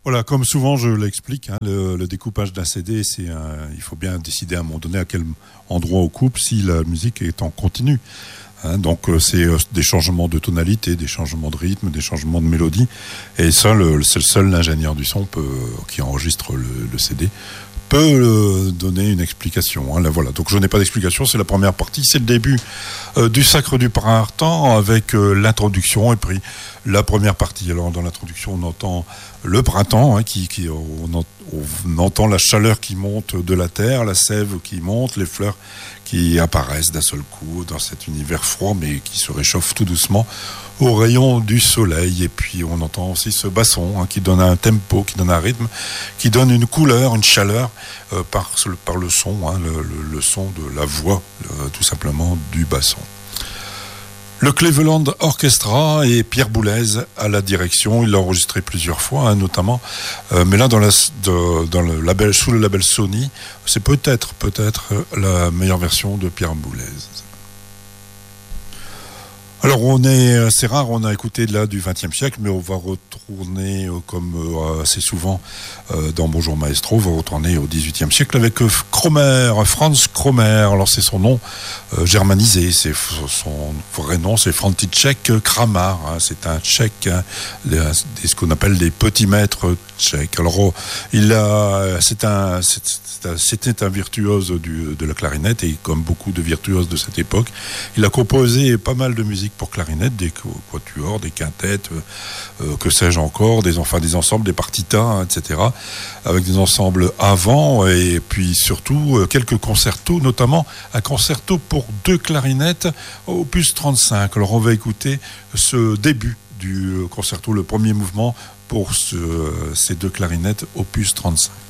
Voilà, comme souvent je l'explique, le découpage d'un CD, il faut bien décider à un moment donné à quel endroit on coupe si la musique est en continu. Donc c'est des changements de tonalité, des changements de rythme, des changements de mélodie. Et ça, seul l'ingénieur du son qui enregistre le CD peut donner une explication. Là, voilà. Donc je n'ai pas d'explication, c'est la première partie, c'est le début du Sacre du Printemps avec l'introduction et puis la première partie. Alors dans l'introduction, on entend le printemps, on entend la chaleur qui monte de la terre, la sève qui monte, les fleurs qui apparaissent d'un seul coup dans cet univers froid mais qui se réchauffe tout doucement au rayon du soleil. Et puis on entend aussi ce basson qui donne un tempo, qui donne un rythme, qui donne une couleur, une chaleur par le son, le son de la voix tout simplement du basson. Le Cleveland Orchestra et Pierre Boulez à la direction. Il l'a enregistré plusieurs fois, notamment. Mais là, sous le label Sony, c'est peut-être la meilleure version de Pierre Boulez. Alors c'est rare, on a écouté de là du XXe siècle, mais on va retourner comme assez souvent dans Bonjour Maestro, on va retourner au XVIIIe siècle avec Kromer, Franz Kromer. Alors c'est son nom germanisé, son vrai nom c'est František Kramar, c'est un Tchèque, ce qu'on appelle des petits maîtres tchèques. Alors c'était un virtuose de la clarinette et comme beaucoup de virtuoses de cette époque, il a composé pas mal de musique pour clarinette, des quatuors, des quintettes, que sais-je encore, des ensembles, des partitas, etc. Avec des ensembles avant et puis surtout quelques concertos, notamment un concerto pour 2 clarinettes, opus 35. Alors on va écouter ce début du concerto, le premier mouvement pour ces 2 clarinettes, opus 35.